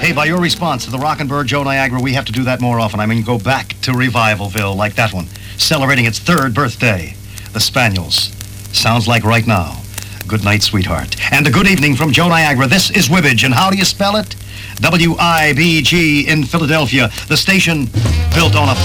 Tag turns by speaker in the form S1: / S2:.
S1: Hey, by your response to the Rockin' Bird Joe Niagara, we have to do that more often. I mean, go back to Revivalville like that one, celebrating its 3rd birthday. The Spaniels. Sounds like right now. Good night, sweetheart. And a good evening from Joe Niagara. This is Wibbage, and how do you spell it? WIBG in Philadelphia, the station built on a